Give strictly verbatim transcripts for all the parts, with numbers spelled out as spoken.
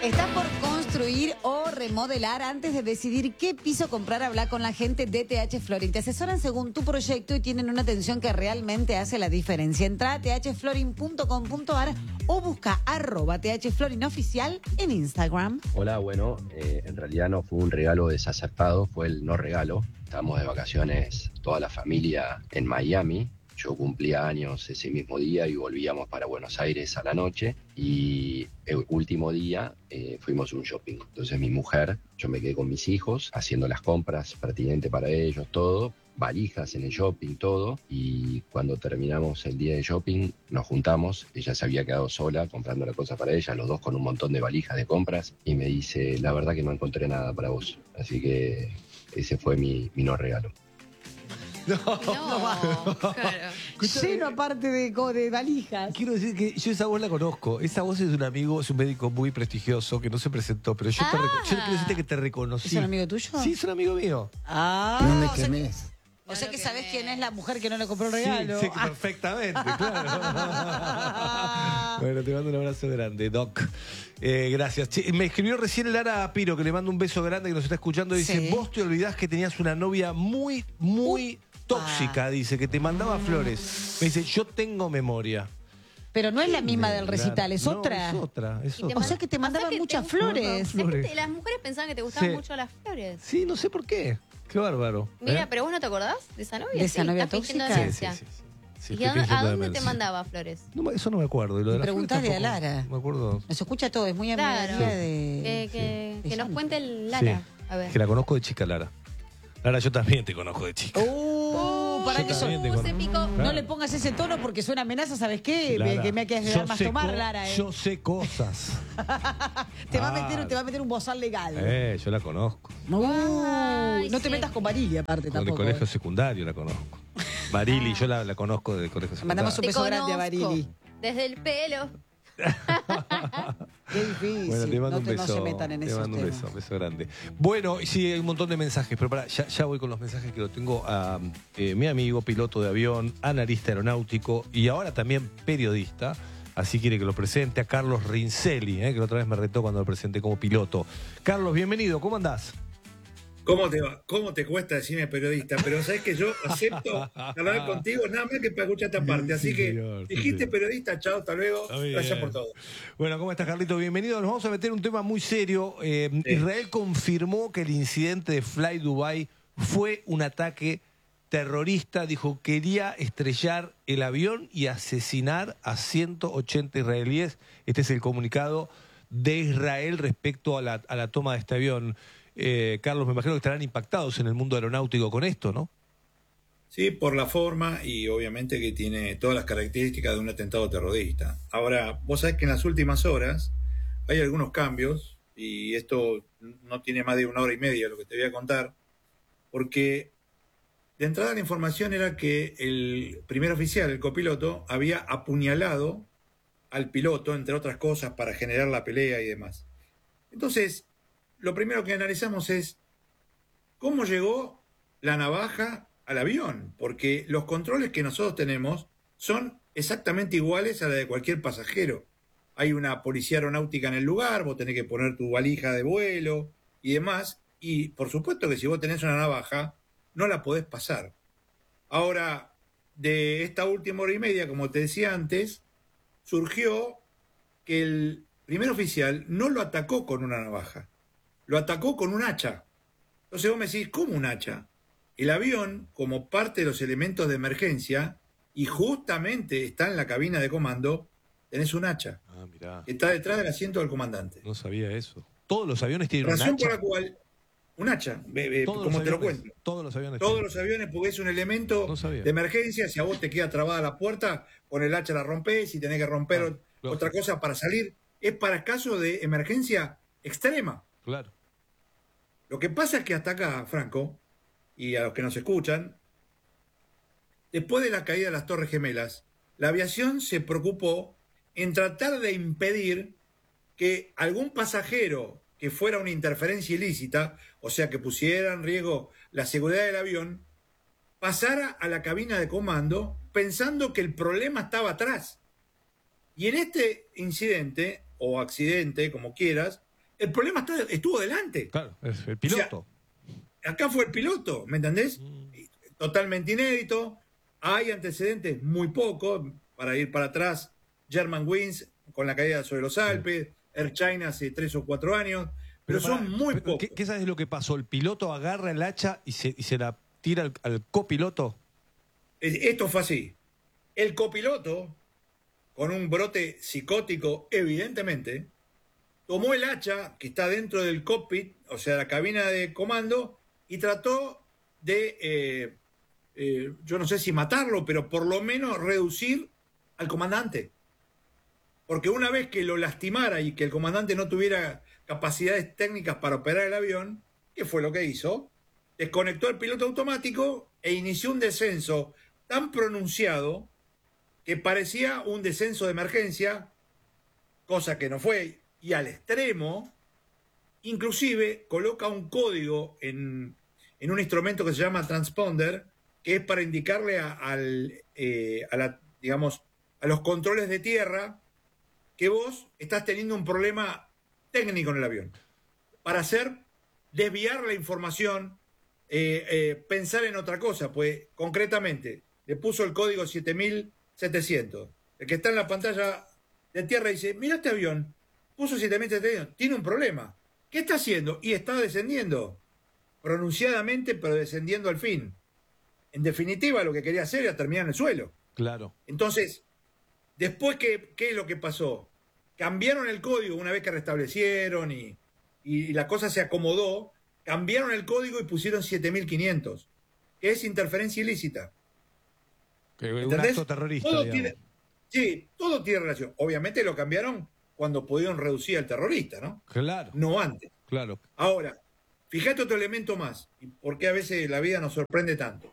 ¿Estás por construir o remodelar? Antes de decidir qué piso comprar, habla con la gente de T H Flooring. Te asesoran según tu proyecto y tienen una atención que realmente hace la diferencia. Entra a t h flooring punto com punto a r o busca arroba T H Flooring oficial en Instagram. Hola, bueno, eh, en realidad no fue un regalo desacertado, fue el no regalo. Estábamos de vacaciones toda la familia en Miami. Yo cumplía años ese mismo día y volvíamos para Buenos Aires a la noche. Y el último día eh, fuimos a un shopping. Entonces mi mujer, yo me quedé con mis hijos haciendo las compras pertinentes para ellos, todo. Valijas en el shopping, todo. Y cuando terminamos el día de shopping, nos juntamos. Ella se había quedado sola comprando la cosa para ella, los dos con un montón de valijas de compras. Y me dice, la verdad que no encontré nada para vos. Así que ese fue mi, mi no regalo. No, No, claro. Lleno aparte de, de valijas. Quiero decir que yo esa voz la conozco. Esa voz es de un amigo, es un médico muy prestigioso que no se presentó, pero yo, Ah. te reco- yo quiero decirte que te reconocí. ¿Es un amigo tuyo? Sí, es un amigo mío. Ah, No me o sea que, quemés. o sea que sabés quién es la mujer que no le compró el regalo. Sí, sí, perfectamente, claro. Bueno, te mando un abrazo grande, Doc. Eh, gracias. Che, me escribió recién Lara Piro, que le mando un beso grande, que nos está escuchando. Dice, Sí. vos te olvidás que tenías una novia muy, muy tóxica, dice, que te mandaba flores. Me dice, yo tengo memoria. Pero no es la misma del Claro. recital, es No, otra. es otra, es Y te otra. O sea que te O sea mandaban que te muchas gustan- flores. Flores. Es que te- las mujeres pensaban que te gustaban Sí. mucho las flores. Sí, no sé por qué. Qué bárbaro. Mira, ¿eh? pero vos no te acordás de esa novia. ¿De esa Sí, novia estás fingiendo tóxica? Sí, sí, demencia. sí, sí. Sí, ¿Y estoy a, dónde- fingiendo a dónde te demencia. mandaba flores? No, me- eso no me acuerdo. Y lo de Y las preguntale flores a tampoco Lara. Me acuerdo. Nos escucha todo, es muy amiga Claro. de... Que, que, Sí. que nos Sí. cuente el Lara. Sí. A ver. Que la conozco de chica, Lara. Lara, yo también te conozco de chica. Uh, para Yo que eso... también te Uh, se conozco. picó. Claro. No le pongas ese tono porque suena amenaza, ¿sabes qué? Lara, que me hay que yo dar más sé tomar, co- Lara. eh. Yo sé cosas. Te, va a Ah. meter, te va a meter un bozal legal. Eh, yo la conozco. Uh, Ay, no te sí. metas con Barili, aparte, Con el tampoco. colegio secundario la conozco. Barili, yo la, la conozco del colegio secundario. Mandamos un Te beso grande a conozco. Barili. Desde el pelo. Qué difícil. Bueno, te mando no, un te- no beso. se metan en te esos mando un temas. beso, beso grande. Bueno, y sí, hay un montón de mensajes, pero pará, ya, ya voy con los mensajes que lo tengo a eh, mi amigo, piloto de avión, analista aeronáutico y ahora también periodista. Así quiere que lo presente a Carlos Rincelli, eh, que la otra vez me retó cuando lo presenté como piloto. Carlos, bienvenido, ¿cómo andás? ¿Cómo te va? ¿Cómo te cuesta decirme periodista? Pero sabes que yo acepto hablar contigo nada más que para escuchar esta parte. Así Sí, que señor, sí, dijiste señor. periodista, chao, hasta luego. Está bien. Gracias por todo. Bueno, ¿cómo estás, Carlito? Bienvenido. Nos vamos a meter en un tema muy serio. Eh, Sí. Israel confirmó que el incidente de Fly Dubai fue un ataque terrorista. Dijo quería estrellar el avión y asesinar a ciento ochenta israelíes. Este es el comunicado de Israel respecto a la, a la toma de este avión. Eh, Carlos, me imagino que estarán impactados en el mundo aeronáutico con esto, ¿no? Sí, por la forma y obviamente que tiene todas las características de un atentado terrorista. Ahora, vos sabés que en las últimas horas hay algunos cambios y esto no tiene más de una hora y media lo que te voy a contar, porque de entrada la información era que el primer oficial, el copiloto, había apuñalado al piloto, entre otras cosas, para generar la pelea y demás. Entonces, lo primero que analizamos es cómo llegó la navaja al avión, porque los controles que nosotros tenemos son exactamente iguales a la de cualquier pasajero. Hay una policía aeronáutica en el lugar, vos tenés que poner tu valija de vuelo y demás, y por supuesto que si vos tenés una navaja, no la podés pasar. Ahora, de esta última hora y media, como te decía antes, surgió que el primer oficial no lo atacó con una navaja, lo atacó con un hacha. Entonces vos me decís, ¿cómo un hacha? El avión, como parte de los elementos de emergencia, y justamente está en la cabina de comando, tenés un hacha. Ah, mirá. Está detrás del asiento del comandante. No sabía eso. Todos los aviones tienen un Razón hacha. por la cual, un hacha, ve- ve, Todos como los te lo aviones, cuento. Todos los aviones. Todos tienen. los aviones, porque es un elemento No sabía. de emergencia. Si a vos te queda trabada la puerta, con el hacha la rompés, si tenés que romper Ah, ot- lógico. otra cosa para salir, es para caso de emergencia extrema. Claro. Lo que pasa es que hasta acá, Franco, y a los que nos escuchan, después de la caída de las Torres Gemelas, la aviación se preocupó en tratar de impedir que algún pasajero que fuera una interferencia ilícita, o sea, que pusiera en riesgo la seguridad del avión, pasara a la cabina de comando pensando que el problema estaba atrás. Y en este incidente, o accidente, como quieras, El problema está, estuvo delante. Claro, es el piloto. O sea, acá fue el piloto, ¿me entendés? Mm. Totalmente inédito. Hay antecedentes muy pocos. Para ir para atrás, Germanwings con la caída sobre los Alpes, Air China hace tres o cuatro años, pero, pero pará, son muy pero, pocos. ¿qué, ¿Qué sabes lo que pasó? ¿El piloto agarra el hacha y se, y se la tira al, al copiloto? Esto fue así. El copiloto, con un brote psicótico, evidentemente, tomó el hacha que está dentro del cockpit, o sea, la cabina de comando, y trató de, eh, eh, yo no sé si matarlo, pero por lo menos reducir al comandante. Porque una vez que lo lastimara y que el comandante no tuviera capacidades técnicas para operar el avión, ¿qué fue lo que hizo? Desconectó el piloto automático e inició un descenso tan pronunciado que parecía un descenso de emergencia, cosa que no fue, y al extremo, inclusive coloca un código en, en un instrumento que se llama transponder, que es para indicarle a, al, eh, a, la, digamos, a los controles de tierra que vos estás teniendo un problema técnico en el avión, para hacer desviar la información, eh, eh, pensar en otra cosa, pues concretamente le puso el código siete mil setecientos. El que está en la pantalla de tierra dice, mira este avión, puso siete mil setecientos, tiene un problema. ¿Qué está haciendo? Y está descendiendo, pronunciadamente, pero descendiendo al fin. En definitiva, lo que quería hacer era terminar en el suelo. Claro. Entonces, después, ¿qué, qué es lo que pasó? Cambiaron el código una vez que restablecieron y, y la cosa se acomodó, cambiaron el código y pusieron siete mil quinientos, que es interferencia ilícita. Que un acto terrorista, todo digamos. tiene, sí, todo tiene relación. Obviamente lo cambiaron cuando pudieron reducir al terrorista, ¿no? Claro. No antes. Claro. Ahora, fíjate otro elemento más, y por qué a veces la vida nos sorprende tanto.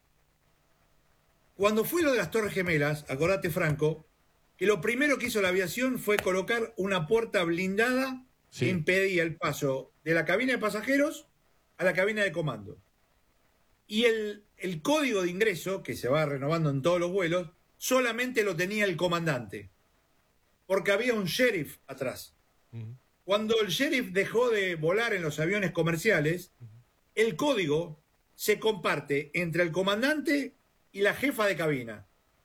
Cuando fue lo de las Torres Gemelas, acordate, Franco, que lo primero que hizo la aviación fue colocar una puerta blindada Sí. que impedía el paso de la cabina de pasajeros a la cabina de comando. Y el, el código de ingreso, que se va renovando en todos los vuelos, solamente lo tenía el comandante, porque había un sheriff atrás. Uh-huh. Cuando el sheriff dejó de volar en los aviones comerciales, el código se comparte entre el comandante y la jefa de cabina.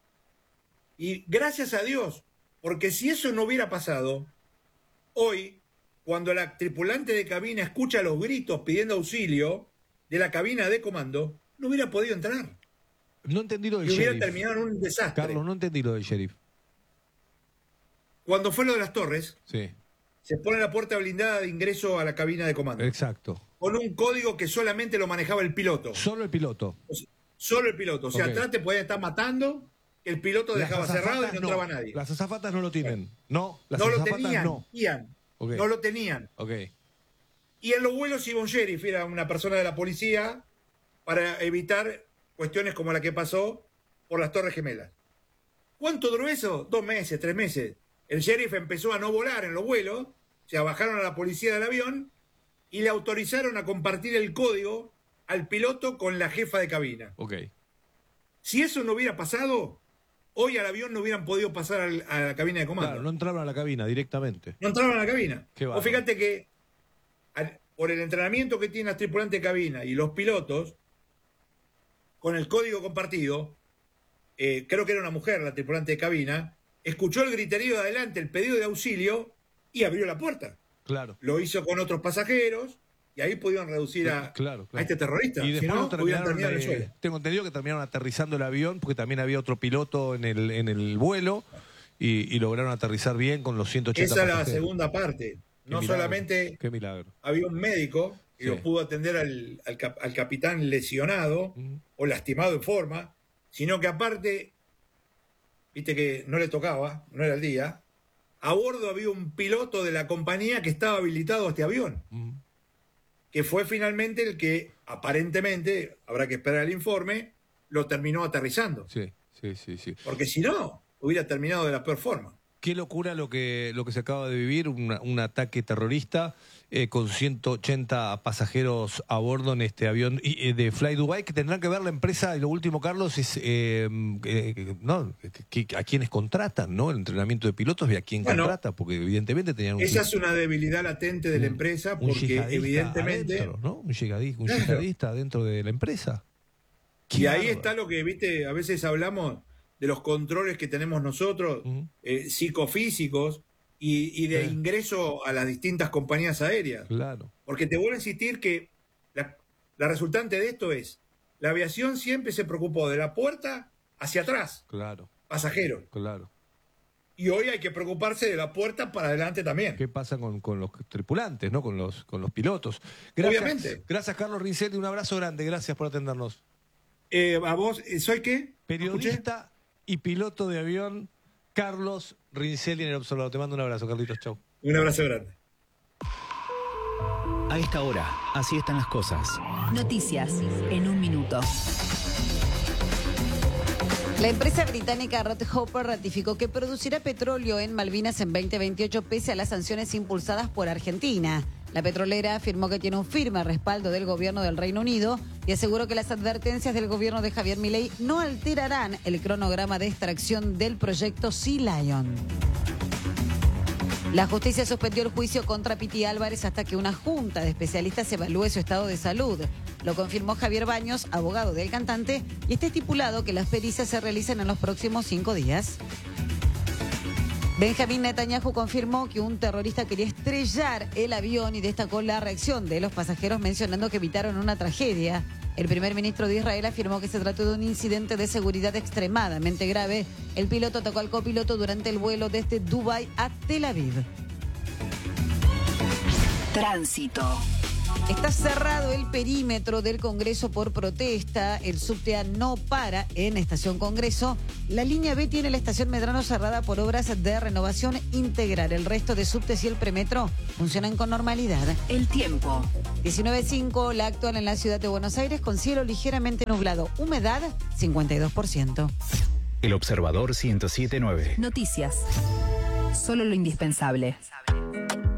Y gracias a Dios, porque si eso no hubiera pasado, hoy, cuando la tripulante de cabina escucha los gritos pidiendo auxilio de la cabina de comando, no hubiera podido entrar. No entendí lo del Y hubiera sheriff. terminado en un desastre. Carlos, no entendí lo del sheriff. Cuando fue lo de las torres, Sí, se pone la puerta blindada de ingreso a la cabina de comando, exacto. con un código que solamente lo manejaba el piloto. Solo el piloto. O sea, solo el piloto. O sea, Ok. atrás te podían estar matando, el piloto Las dejaba cerrado y no azafatas entraba nadie. Las azafatas no lo tienen. No, las No lo azafatas tenían, no. Ian. Ok. No lo tenían. Ok. Y en los vuelos iba un sheriff, era una persona de la policía, para evitar cuestiones como la que pasó por las Torres Gemelas. ¿Cuánto duró eso? Dos meses, tres meses. El sheriff empezó a no volar en los vuelos, o sea, bajaron a la policía del avión y le autorizaron a compartir el código al piloto con la jefa de cabina. Ok. Si eso no hubiera pasado, hoy al avión no hubieran podido pasar al- a la cabina de comando. Claro, no entraron a la cabina directamente. No entraban a la cabina. Qué O bárbaro. fíjate que al- por el entrenamiento que tienen las tripulantes de cabina y los pilotos, con el código compartido, eh, creo que era una mujer la tripulante de cabina, escuchó el griterío de adelante, el pedido de auxilio y abrió la puerta. Claro. Lo hizo con otros pasajeros y ahí pudieron reducir a, Claro, claro. a este terrorista. Y Si después no, lo hubieran terminaron, terminado en el eh, suelo. tengo entendido que terminaron aterrizando el avión porque también había otro piloto en el, en el vuelo y, y lograron aterrizar bien con los ciento ochenta Esa es la pasajeros. segunda parte. Qué No milagro, solamente Qué milagro. había un médico que Sí. lo pudo atender al, al, cap- al capitán lesionado Ujú. o lastimado en forma, sino que aparte, viste que no le tocaba, no era el día, a bordo había un piloto de la compañía que estaba habilitado a este avión, Ujú. que fue finalmente el que aparentemente, habrá que esperar el informe, lo terminó aterrizando, Sí, sí, sí, sí. porque si no, hubiera terminado de la peor forma. Qué locura lo que, lo que se acaba de vivir, una, un ataque terrorista eh, con ciento ochenta pasajeros a bordo en este avión y, eh, de Fly Dubai, que tendrán que ver la empresa. Y lo último, Carlos, es eh, eh, no, que, que, a quienes contratan, ¿no? El entrenamiento de pilotos y a quién Bueno, contrata, porque evidentemente tenían un... Esa es una debilidad latente de la empresa, un porque yihadista evidentemente... adentro, ¿no? Un yihadista, un Claro. yihadista dentro de la empresa. Qué Y ahí bárbaro. está lo que, viste, a veces hablamos de los controles que tenemos nosotros, Ujú. eh, psicofísicos, y, y de Sí. ingreso a las distintas compañías aéreas. Claro. Porque te vuelvo a insistir que la, la resultante de esto es, la aviación siempre se preocupó de la puerta hacia atrás, Claro, pasajeros. claro. Y hoy hay que preocuparse de la puerta para adelante también. ¿Qué pasa con, con los tripulantes, ¿no? Con los, con los pilotos. Gracias, Obviamente. Gracias, Carlos Rincelli. Un abrazo grande. Gracias por atendernos. Eh, ¿A vos, eh, soy qué? Periodista y piloto de avión, Carlos Rincelli en El Observador. Te mando un abrazo, Carlitos. Chau. Un abrazo grande. A esta hora, así están las cosas. Noticias en un minuto. La empresa británica Rothoper ratificó que producirá petróleo en Malvinas en veinte veintiocho pese a las sanciones impulsadas por Argentina. La petrolera afirmó que tiene un firme respaldo del gobierno del Reino Unido y aseguró que las advertencias del gobierno de Javier Milei no alterarán el cronograma de extracción del proyecto Sea Lion. La justicia suspendió el juicio contra Piti Álvarez hasta que una junta de especialistas evalúe su estado de salud. Lo confirmó Javier Baños, abogado del cantante, y está estipulado que las pericias se realicen en los próximos cinco días. Benjamín Netanyahu confirmó que un terrorista quería estrellar el avión y destacó la reacción de los pasajeros mencionando que evitaron una tragedia. El primer ministro de Israel afirmó que se trató de un incidente de seguridad extremadamente grave. El piloto atacó al copiloto durante el vuelo desde Dubái a Tel Aviv. Tránsito. Está cerrado el perímetro del Congreso por protesta. El subte A no para en Estación Congreso. La línea B tiene la estación Medrano cerrada por obras de renovación integral. El resto de subtes y el premetro funcionan con normalidad. El tiempo. diecinueve punto cinco, la actual en la ciudad de Buenos Aires con cielo ligeramente nublado. Humedad cincuenta y dos por ciento. El Observador ciento siete punto nueve. Noticias. Solo lo indispensable.